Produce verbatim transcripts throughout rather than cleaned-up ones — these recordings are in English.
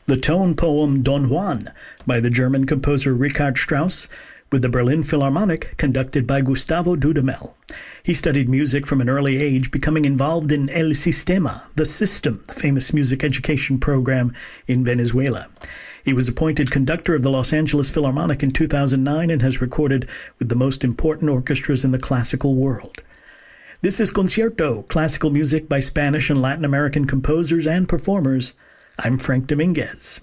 the tone poem Don Juan by the German composer Richard Strauss, with the Berlin Philharmonic conducted by Gustavo Dudamel. He studied music from an early age, becoming involved in El Sistema, the System, the famous music education program in Venezuela. He was appointed conductor of the Los Angeles Philharmonic in two thousand nine and has recorded with the most important orchestras in the classical world. This is Concierto, classical music by Spanish and Latin American composers and performers. I'm Frank Dominguez.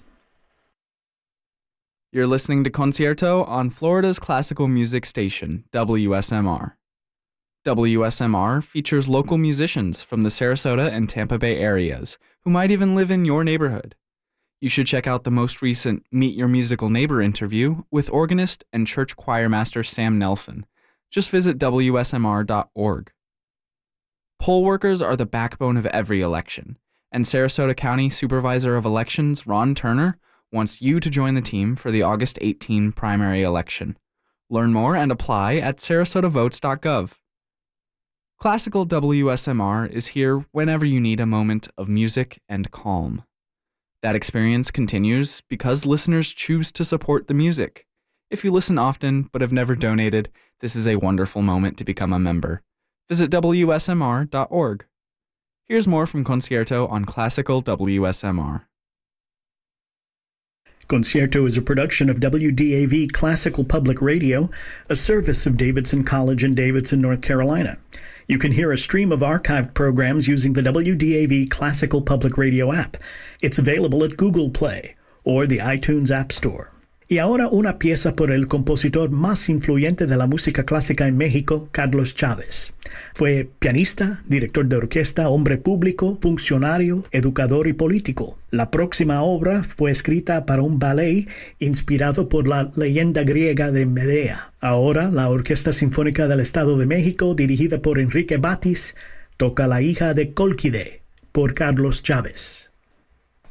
You're listening to Concierto on Florida's classical music station, W S M R. W S M R features local musicians from the Sarasota and Tampa Bay areas who might even live in your neighborhood. You should check out the most recent Meet Your Musical Neighbor interview with organist and church choir master Sam Nelson. Just visit W S M R dot org. Poll workers are the backbone of every election, and Sarasota County Supervisor of Elections Ron Turner wants you to join the team for the August eighteenth primary election. Learn more and apply at sarasota votes dot gov. Classical W S M R is here whenever you need a moment of music and calm. That experience continues because listeners choose to support the music. If you listen often but have never donated, this is a wonderful moment to become a member. Visit W S M R dot org. Here's more from Concierto on Classical W S M R. Concierto is a production of W D A V Classical Public Radio, a service of Davidson College in Davidson, North Carolina. You can hear a stream of archived programs using the W D A V Classical Public Radio app. It's available at Google Play or the iTunes App Store. Y ahora una pieza por el compositor más influyente de la música clásica en México, Carlos Chávez. Fue pianista, director de orquesta, hombre público, funcionario, educador y político. La próxima obra fue escrita para un ballet inspirado por la leyenda griega de Medea. Ahora, la Orquesta Sinfónica del Estado de México, dirigida por Enrique Batis, toca La hija de Cólquide por Carlos Chávez.